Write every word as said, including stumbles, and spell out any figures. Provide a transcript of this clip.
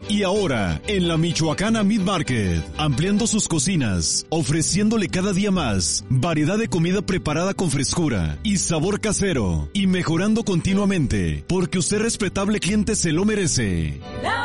Y ahora, en la Michoacana Meat Market, ampliando sus cocinas, ofreciéndole cada día más variedad de comida preparada con frescura y sabor casero, y mejorando continuamente, porque usted respetable cliente se lo merece.